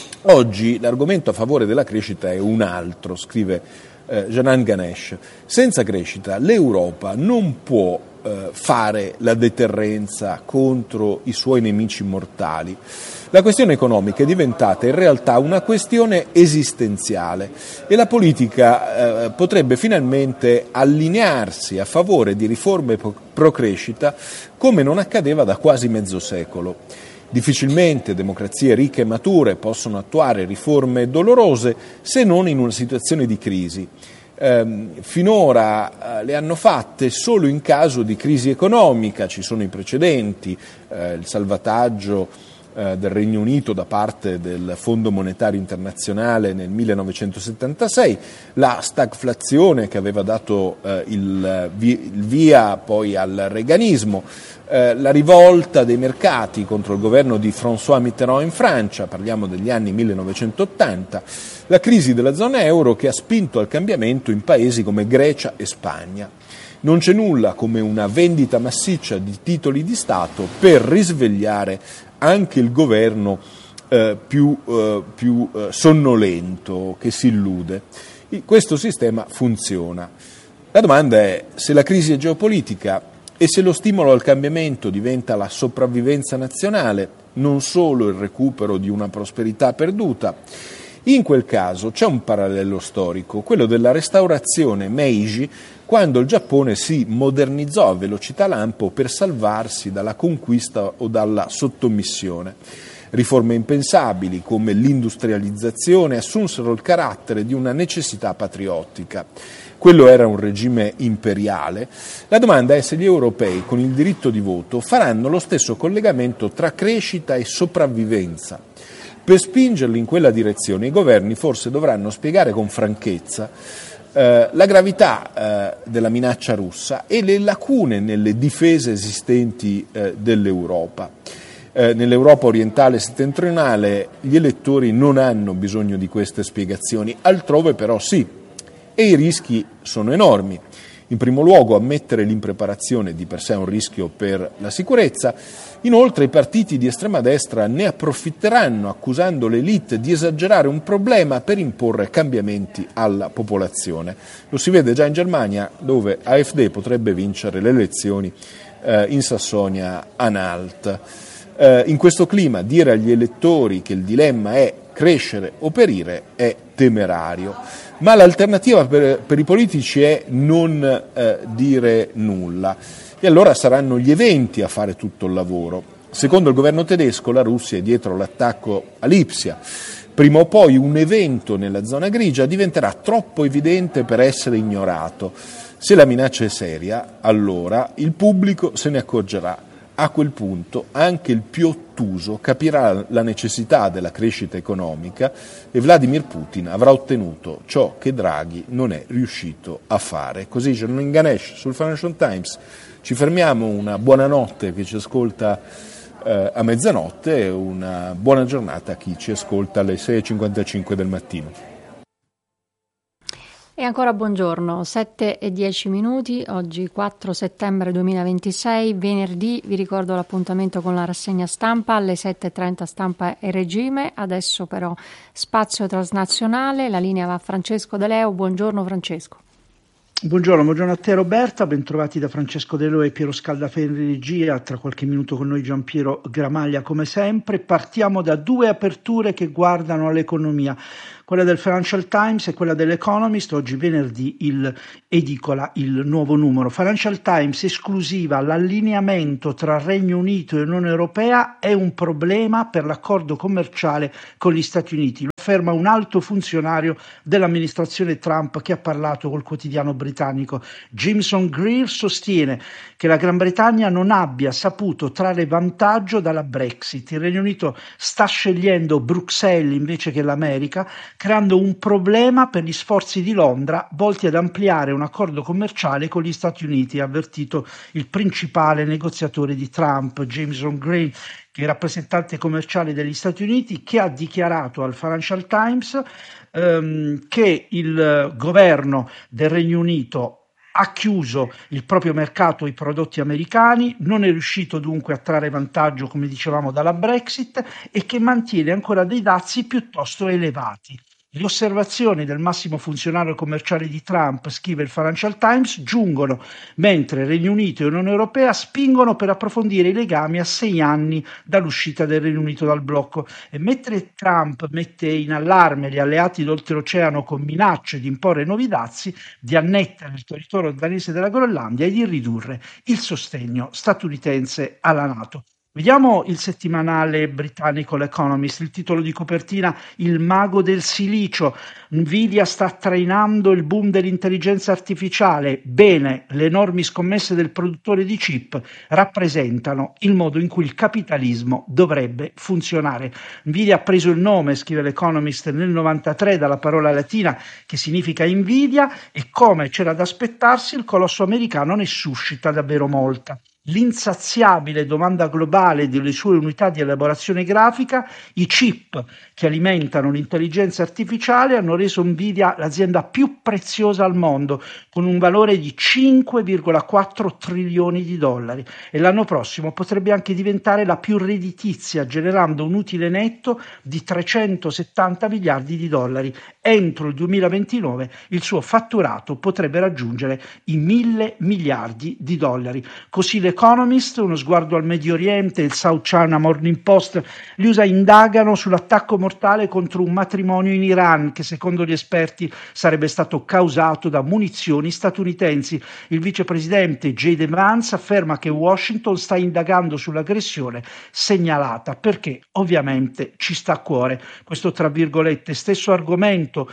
Oggi l'argomento a favore della crescita è un altro, scrive eh, Janan Ganesh. Senza crescita l'Europa non può eh, fare la deterrenza contro i suoi nemici mortali. La questione economica è diventata in realtà una questione esistenziale e la politica eh, potrebbe finalmente allinearsi a favore di riforme pro crescita come non accadeva da quasi mezzo secolo. Difficilmente democrazie ricche e mature possono attuare riforme dolorose se non in una situazione di crisi. Eh, finora eh, le hanno fatte solo in caso di crisi economica, ci sono i precedenti, eh, il salvataggio eh, del Regno Unito da parte del Fondo Monetario Internazionale nel millenovecentosettantasei, la stagflazione che aveva dato eh, il, il via poi al reaganismo, eh, la rivolta dei mercati contro il governo di François Mitterrand in Francia, parliamo degli anni millenovecentottanta, la crisi della zona euro che ha spinto al cambiamento in paesi come Grecia e Spagna. Non c'è nulla come una vendita massiccia di titoli di Stato per risvegliare anche il governo eh, più, eh, più eh, sonnolento che si illude. Questo sistema funziona. La domanda è se la crisi è geopolitica e se lo stimolo al cambiamento diventa la sopravvivenza nazionale, non solo il recupero di una prosperità perduta. In quel caso c'è un parallelo storico, quello della restaurazione Meiji, quando il Giappone si modernizzò a velocità lampo per salvarsi dalla conquista o dalla sottomissione. Riforme impensabili come l'industrializzazione assunsero il carattere di una necessità patriottica. Quello era un regime imperiale. La domanda è se gli europei con il diritto di voto faranno lo stesso collegamento tra crescita e sopravvivenza. Per spingerli in quella direzione i governi forse dovranno spiegare con franchezza eh, la gravità eh, della minaccia russa e le lacune nelle difese esistenti eh, dell'Europa. Eh, nell'Europa orientale e settentrionale gli elettori non hanno bisogno di queste spiegazioni, altrove però sì, e i rischi sono enormi. In primo luogo ammettere l'impreparazione di per sé è un rischio per la sicurezza, inoltre i partiti di estrema destra ne approfitteranno accusando l'elite di esagerare un problema per imporre cambiamenti alla popolazione. Lo si vede già in Germania dove AfD potrebbe vincere le elezioni eh, in Sassonia-Anhalt. Eh, in questo clima dire agli elettori che il dilemma è crescere o perire è temerario. Ma l'alternativa per, per i politici è non eh, dire nulla e allora saranno gli eventi a fare tutto il lavoro. Secondo il governo tedesco la Russia è dietro l'attacco a Lipsia. Prima o poi un evento nella zona grigia diventerà troppo evidente per essere ignorato. Se la minaccia è seria, allora il pubblico se ne accorgerà. a quel punto anche il più ottuso capirà la necessità della crescita economica e Vladimir Putin avrà ottenuto ciò che Draghi non è riuscito a fare. Così c'è un Ganesh sul Financial Times. Ci fermiamo, una buonanotte che ci ascolta eh, a mezzanotte e una buona giornata a chi ci ascolta alle sei e cinquantacinque del mattino. E ancora buongiorno, sette e dieci minuti, oggi quattro settembre duemilaventisei, venerdì, vi ricordo l'appuntamento con la rassegna stampa alle sette e trenta Stampa e Regime, adesso però spazio transnazionale, la linea va a Francesco De Leo, buongiorno Francesco. Buongiorno, buongiorno a te Roberta, bentrovati da Francesco De Leo e Piero Scaldaferri in regia, tra qualche minuto con noi Giampiero Gramaglia come sempre. Partiamo da due aperture che guardano all'economia, quella del Financial Times e quella dell'Economist. Oggi venerdì il edicola il nuovo numero. Financial Times esclusiva: l'allineamento tra Regno Unito e Unione Europea è un problema per l'accordo commerciale con gli Stati Uniti. Lo afferma un alto funzionario dell'amministrazione Trump che ha parlato col quotidiano britannico. Jameson Greer sostiene che la Gran Bretagna non abbia saputo trarre vantaggio dalla Brexit. Il Regno Unito sta scegliendo Bruxelles invece che l'America, creando un problema per gli sforzi di Londra volti ad ampliare un accordo commerciale con gli Stati Uniti, ha avvertito il principale negoziatore di Trump, Jameson Greer, che è rappresentante commerciale degli Stati Uniti, che ha dichiarato al Financial Times ehm, che il governo del Regno Unito ha chiuso il proprio mercato ai prodotti americani, non è riuscito dunque a trarre vantaggio, come dicevamo, dalla Brexit e che mantiene ancora dei dazi piuttosto elevati. Le osservazioni del massimo funzionario commerciale di Trump, scrive il Financial Times, giungono mentre Regno Unito e Unione Europea spingono per approfondire i legami a sei anni dall'uscita del Regno Unito dal blocco. E mentre Trump mette in allarme gli alleati d'oltreoceano con minacce di imporre nuovi dazi, di annettere il territorio danese della Groenlandia e di ridurre il sostegno statunitense alla NATO. Vediamo il settimanale britannico L'Economist, il titolo di copertina: il mago del silicio, Nvidia sta trainando il boom dell'intelligenza artificiale. Bene, le enormi scommesse del produttore di chip rappresentano il modo in cui il capitalismo dovrebbe funzionare. Nvidia ha preso il nome, scrive L'Economist, nel novantatré dalla parola latina che significa invidia e, come c'era da aspettarsi, il colosso americano ne suscita davvero molta. L'insaziabile domanda globale delle sue unità di elaborazione grafica, i chip che alimentano l'intelligenza artificiale hanno reso Nvidia l'azienda più preziosa al mondo, con un valore di cinque virgola quattro trilioni di dollari, e l'anno prossimo potrebbe anche diventare la più redditizia, generando un utile netto di trecentosettanta miliardi di dollari. Entro il duemilaventinove il suo fatturato potrebbe raggiungere i mille miliardi di dollari. Così L'Economist, uno sguardo al Medio Oriente, il South China Morning Post. Gli U S A indagano sull'attacco mortale contro un matrimonio in Iran che, secondo gli esperti, sarebbe stato causato da munizioni statunitensi. Il vicepresidente J D Vance afferma che Washington sta indagando sull'aggressione segnalata perché ovviamente ci sta a cuore. Questo tra virgolette. Stesso argomento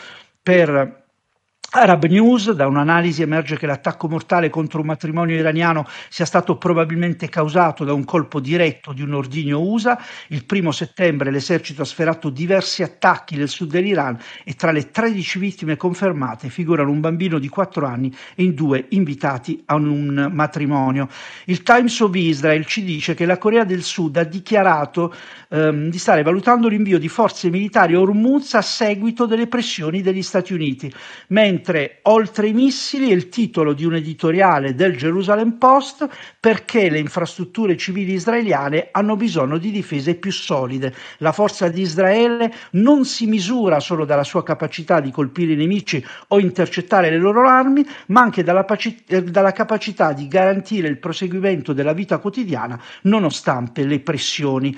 per Arab News. Da un'analisi emerge che l'attacco mortale contro un matrimonio iraniano sia stato probabilmente causato da un colpo diretto di un ordigno U S A. Il primo settembre l'esercito ha sferato diversi attacchi nel sud dell'Iran e tra le tredici vittime confermate figurano un bambino di quattro anni e in due invitati a un matrimonio. Il Times of Israel ci dice che la Corea del Sud ha dichiarato ehm, di stare valutando l'invio di forze militari a Hormuz a seguito delle pressioni degli Stati Uniti, mentre Mentre oltre i missili è il titolo di un editoriale del Jerusalem Post: perché le infrastrutture civili israeliane hanno bisogno di difese più solide. La forza di Israele non si misura solo dalla sua capacità di colpire i nemici o intercettare le loro armi, ma anche dalla, dalla capacità di garantire il proseguimento della vita quotidiana nonostante le pressioni.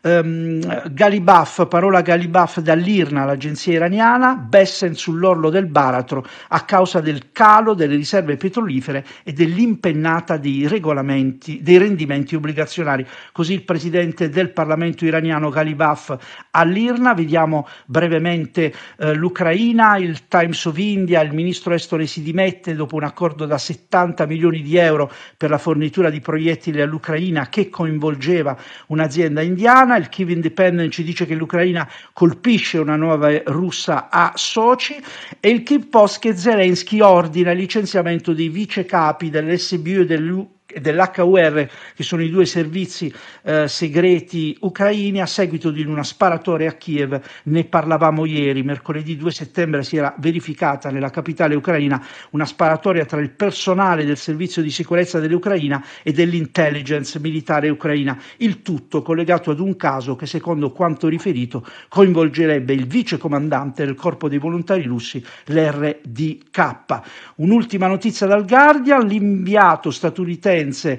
Um, Galibaf, parola Galibaf dall'I R N A, l'agenzia iraniana. Bessen sull'orlo del baratro, a causa del calo delle riserve petrolifere e dell'impennata dei regolamenti, dei rendimenti obbligazionari. Così il presidente del Parlamento iraniano Ghalibaf all'I R N A. Vediamo brevemente eh, l'Ucraina, il Times of India, il ministro estone si dimette dopo un accordo da settanta milioni di euro per la fornitura di proiettili all'Ucraina che coinvolgeva un'azienda indiana. Il Kyiv Independent ci dice che l'Ucraina colpisce una nuova russa a Sochi, e il Kyiv Post che Zelensky ordina il licenziamento dei vice capi dell'S B U e dell'U dell'H U R, che sono i due servizi eh, segreti ucraini, a seguito di una sparatoria a Kiev. Ne parlavamo ieri, mercoledì due settembre si era verificata nella capitale ucraina una sparatoria tra il personale del servizio di sicurezza dell'Ucraina e dell'intelligence militare ucraina, il tutto collegato ad un caso che, secondo quanto riferito, coinvolgerebbe il vice comandante del corpo dei volontari russi, l'R D K. Un'ultima notizia dal Guardian: l'inviato statunitense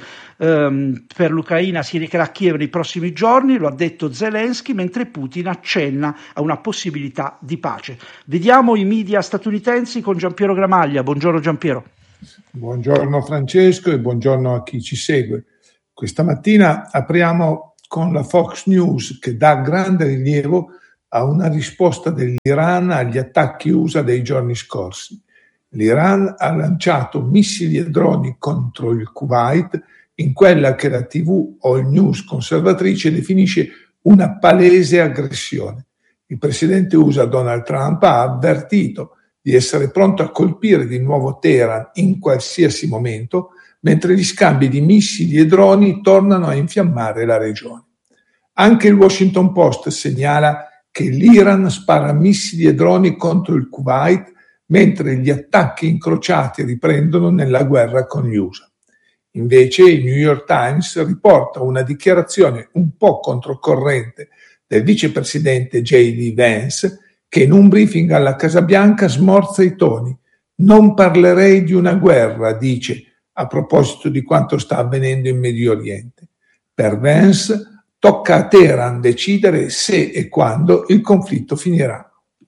ehm, per l'Ucraina si recherà a Kiev nei prossimi giorni, lo ha detto Zelensky, mentre Putin accenna a una possibilità di pace. Vediamo i media statunitensi con Giampiero Gramaglia. Buongiorno Giampiero. Buongiorno Francesco e buongiorno a chi ci segue. Questa mattina apriamo con la Fox News, che dà grande rilievo a una risposta dell'Iran agli attacchi U S A dei giorni scorsi. L'Iran ha lanciato missili e droni contro il Kuwait in quella che la tivù All News conservatrice definisce una palese aggressione. Il presidente U S A Donald Trump ha avvertito di essere pronto a colpire di nuovo Teheran in qualsiasi momento, mentre gli scambi di missili e droni tornano a infiammare la regione. Anche il Washington Post segnala che l'Iran spara missili e droni contro il Kuwait, mentre gli attacchi incrociati riprendono nella guerra con gli U S A. Invece il New York Times riporta una dichiarazione un po' controcorrente del vicepresidente J D Vance, che in un briefing alla Casa Bianca smorza i toni. Non parlerei di una guerra, dice, a proposito di quanto sta avvenendo in Medio Oriente. Per Vance tocca a Teheran decidere se e quando il conflitto finirà.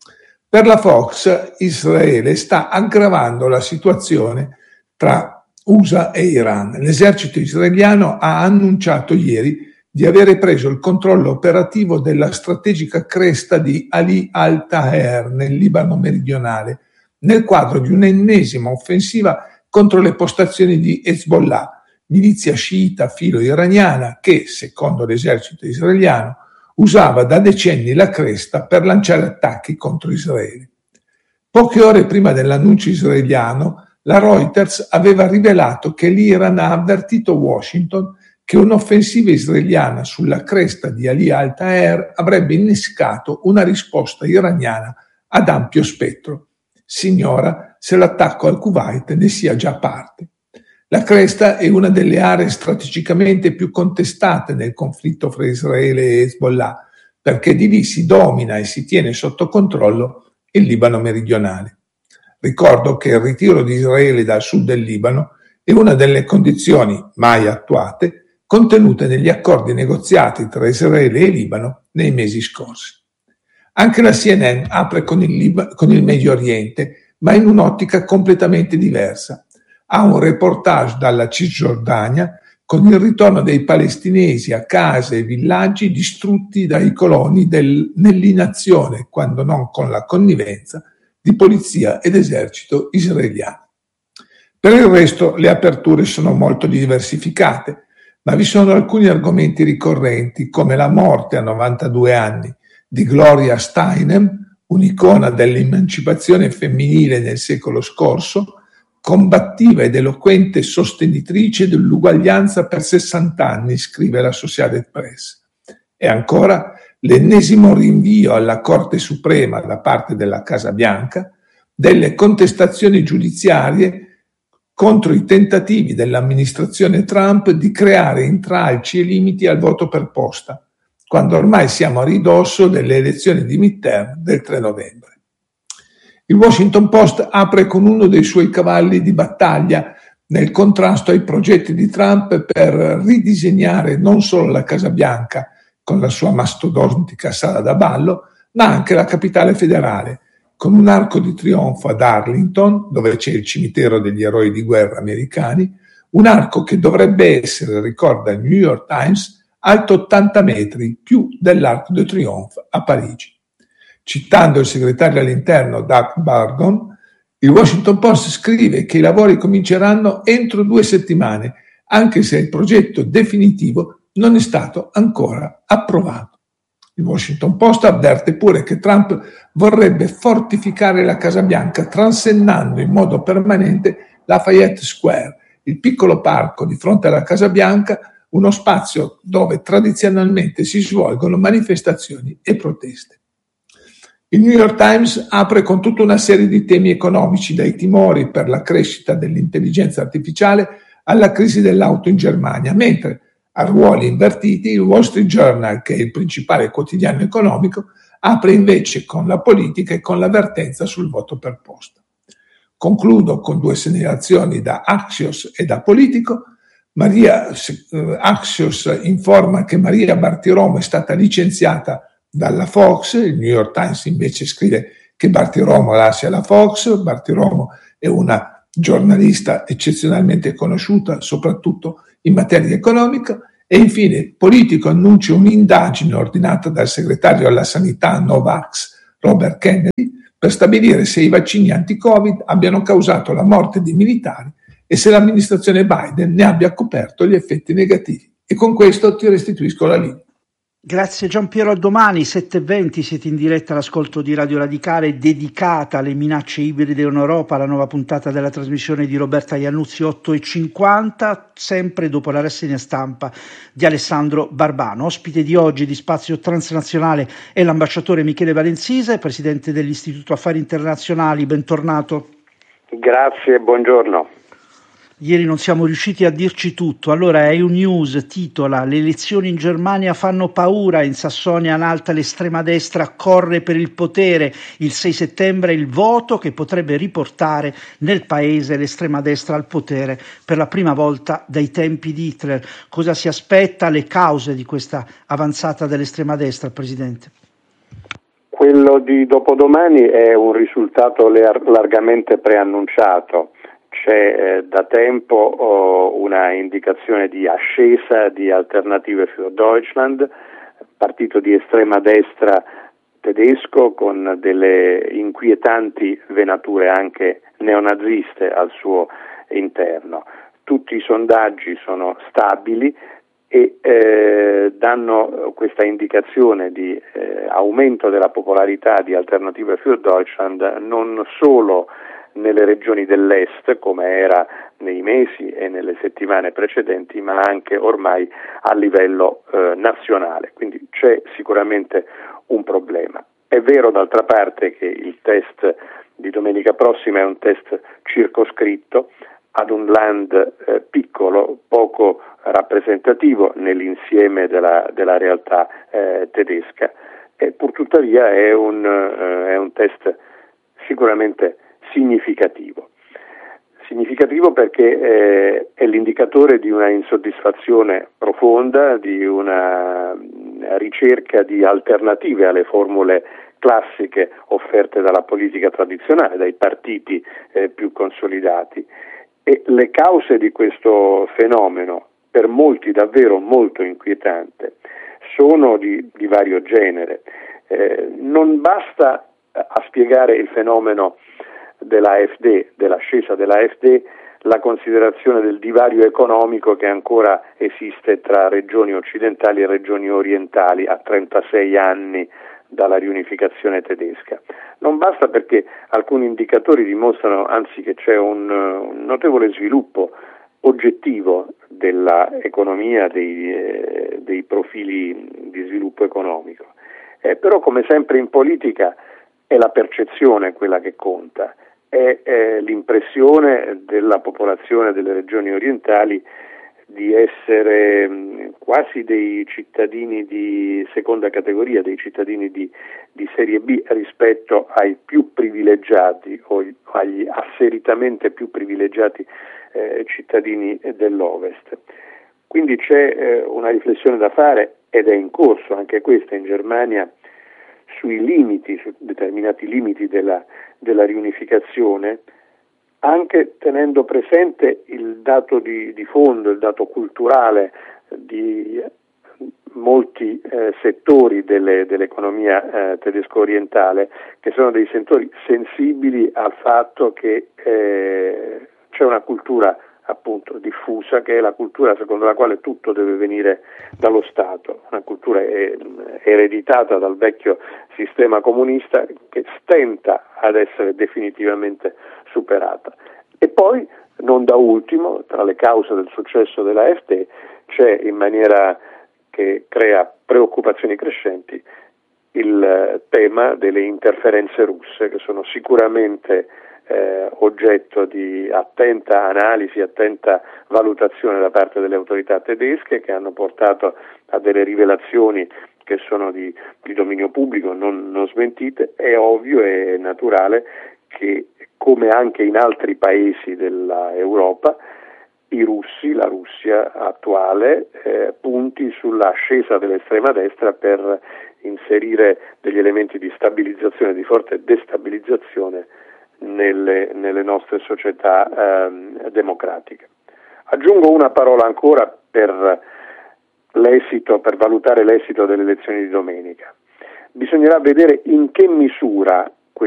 Per la Fox, Israele sta aggravando la situazione tra U S A e Iran. L'esercito israeliano ha annunciato ieri di avere preso il controllo operativo della strategica cresta di Ali al-Taher nel Libano meridionale, nel quadro di un'ennesima offensiva contro le postazioni di Hezbollah, milizia sciita filo-iraniana che, secondo l'esercito israeliano, usava da decenni la cresta per lanciare attacchi contro Israele. Poche ore prima dell'annuncio israeliano, la Reuters aveva rivelato che l'Iran ha avvertito Washington che un'offensiva israeliana sulla cresta di Ali al-Taher avrebbe innescato una risposta iraniana ad ampio spettro. Si ignora se l'attacco al Kuwait ne sia già parte. La cresta è una delle aree strategicamente più contestate nel conflitto fra Israele e Hezbollah, perché di lì si domina e si tiene sotto controllo il Libano meridionale. Ricordo che il ritiro di Israele dal sud del Libano è una delle condizioni mai attuate contenute negli accordi negoziati tra Israele e Libano nei mesi scorsi. Anche la C N N apre con il, Lib- con il Medio Oriente, ma in un'ottica completamente diversa. Ha un reportage dalla Cisgiordania con il ritorno dei palestinesi a case e villaggi distrutti dai coloni del, nell'inazione, quando non con la connivenza, di polizia ed esercito israeliano. Per il resto le aperture sono molto diversificate, ma vi sono alcuni argomenti ricorrenti, come la morte a novantadue anni di Gloria Steinem, un'icona dell'emancipazione femminile nel secolo scorso, combattiva ed eloquente sostenitrice dell'uguaglianza per sessanta anni, scrive l'Associated Press. E ancora l'ennesimo rinvio alla Corte Suprema da parte della Casa Bianca delle contestazioni giudiziarie contro i tentativi dell'amministrazione Trump di creare intralci e limiti al voto per posta, quando ormai siamo a ridosso delle elezioni di midterm del tre novembre. Il Washington Post apre con uno dei suoi cavalli di battaglia nel contrasto ai progetti di Trump per ridisegnare non solo la Casa Bianca con la sua mastodontica sala da ballo, ma anche la capitale federale, con un arco di trionfo ad Arlington, dove c'è il cimitero degli eroi di guerra americani, un arco che dovrebbe essere, ricorda il New York Times, alto ottanta metri, più dell'Arc de Triomphe a Parigi. Citando il segretario all'interno Doug Burgum, il Washington Post scrive che i lavori cominceranno entro due settimane, anche se il progetto definitivo non è stato ancora approvato. Il Washington Post avverte pure che Trump vorrebbe fortificare la Casa Bianca transennando in modo permanente Lafayette Square, il piccolo parco di fronte alla Casa Bianca, uno spazio dove tradizionalmente si svolgono manifestazioni e proteste. Il New York Times apre con tutta una serie di temi economici, dai timori per la crescita dell'intelligenza artificiale alla crisi dell'auto in Germania, mentre a ruoli invertiti il Wall Street Journal, che è il principale quotidiano economico, apre invece con la politica e con l'avvertenza sul voto per posta. Concludo con due segnalazioni da Axios e da Politico. Maria, eh, Axios informa che Maria Bartiromo è stata licenziata dalla Fox, il New York Times invece scrive che Bartiromo lascia la Fox. Bartiromo è una giornalista eccezionalmente conosciuta, soprattutto in materia economica. E infine Politico annuncia un'indagine ordinata dal segretario alla sanità Novax Robert Kennedy per stabilire se i vaccini anti-Covid abbiano causato la morte di militari e se l'amministrazione Biden ne abbia coperto gli effetti negativi. E con questo ti restituisco la linea. Grazie Giampiero, a domani sette e venti siete in diretta all'ascolto di Radio Radicale dedicata alle minacce ibride in Europa, la nuova puntata della trasmissione di Roberta Iannuzzi otto e cinquanta, sempre dopo la rassegna stampa di Alessandro Barbano. Ospite di oggi di Spazio Transnazionale è l'ambasciatore Michele Valenzise, presidente dell'Istituto Affari Internazionali, bentornato. Grazie, buongiorno. Ieri non siamo riusciti a dirci tutto, allora E U News titola: le elezioni in Germania fanno paura, in Sassonia-Anhalt l'estrema destra corre per il potere, il sei settembre il voto che potrebbe riportare nel paese l'estrema destra al potere per la prima volta dai tempi di Hitler. Cosa si aspetta, le cause di questa avanzata dell'estrema destra, Presidente? Quello di dopodomani è un risultato largamente preannunciato. C'è eh, da tempo oh, una indicazione di ascesa di Alternative für Deutschland, partito di estrema destra tedesco con delle inquietanti venature anche neonaziste al suo interno. Tutti i sondaggi sono stabili e eh, danno questa indicazione di eh, aumento della popolarità di Alternative für Deutschland non solo nelle regioni dell'est, come era nei mesi e nelle settimane precedenti, ma anche ormai a livello eh, nazionale. Quindi c'è sicuramente un problema. È vero d'altra parte che il test di domenica prossima è un test circoscritto ad un land eh, piccolo, poco rappresentativo nell'insieme della, della realtà eh, tedesca. E purtuttavia è un, eh, è un test sicuramente significativo. Significativo perché eh, è l'indicatore di una insoddisfazione profonda, di una ricerca di alternative alle formule classiche offerte dalla politica tradizionale, dai partiti eh, più consolidati. E le cause di questo fenomeno, per molti davvero molto inquietante, sono di, di vario genere. Eh, non basta a spiegare il fenomeno dell'A F D, dell'ascesa dell'A F D, la considerazione del divario economico che ancora esiste tra regioni occidentali e regioni orientali a trentasei anni dalla riunificazione tedesca. Non basta perché alcuni indicatori dimostrano anzi che c'è un, un notevole sviluppo oggettivo dell'economia, dei, eh, dei profili di sviluppo economico. Eh, però come sempre in politica è la percezione quella che conta. È, è l'impressione della popolazione delle regioni orientali di essere mh, quasi dei cittadini di seconda categoria, dei cittadini di, di serie B rispetto ai più privilegiati o agli asseritamente più privilegiati eh, cittadini dell'Ovest. Quindi c'è eh, una riflessione da fare ed è in corso anche questa in Germania sui limiti, su determinati limiti della, della riunificazione, anche tenendo presente il dato di, di fondo, il dato culturale di molti eh, settori delle, dell'economia eh, tedesco-orientale, che sono dei settori sensibili al fatto che eh, c'è una cultura appunto diffusa, che è la cultura secondo la quale tutto deve venire dallo Stato, una cultura eh, ereditata dal vecchio sistema comunista che stenta ad essere definitivamente superata. E poi, non da ultimo, tra le cause del successo dell'A F D c'è, in maniera che crea preoccupazioni crescenti, il tema delle interferenze russe, che sono sicuramente eh, oggetto di attenta analisi, attenta valutazione da parte delle autorità tedesche, che hanno portato a delle rivelazioni che sono di, di dominio pubblico, non, non smentite. È ovvio e naturale che, come anche in altri paesi dell'Europa, i russi, la Russia attuale, eh, punti sull'ascesa dell'estrema destra per inserire degli elementi di stabilizzazione, di forte destabilizzazione nelle, nelle nostre società eh, democratiche. Aggiungo una parola ancora per l'esito, per valutare l'esito delle elezioni di domenica. Bisognerà vedere in che misura